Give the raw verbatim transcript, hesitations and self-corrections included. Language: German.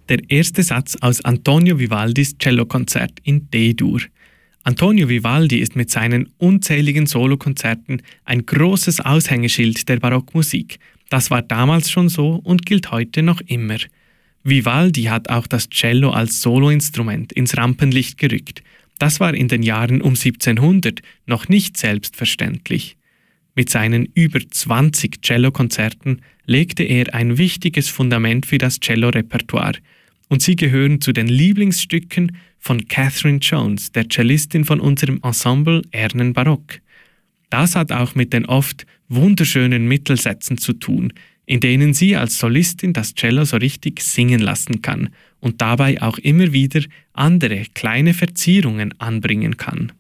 der erste Satz aus Antonio Vivaldis Cellokonzert in D-Dur. Antonio Vivaldi ist mit seinen unzähligen Solokonzerten ein großes Aushängeschild der Barockmusik. Das war damals schon so und gilt heute noch immer. Vivaldi hat auch das Cello als Soloinstrument ins Rampenlicht gerückt. Das war in den Jahren um siebzehnhundert noch nicht selbstverständlich. Mit seinen über zwanzig Cellokonzerten legte er ein wichtiges Fundament für das Cello-Repertoire und sie gehören zu den Lieblingsstücken von Catherine Jones, der Cellistin von unserem Ensemble Ernen Barock. Das hat auch mit den oft wunderschönen Mittelsätzen zu tun, in denen sie als Solistin das Cello so richtig singen lassen kann und dabei auch immer wieder andere kleine Verzierungen anbringen kann.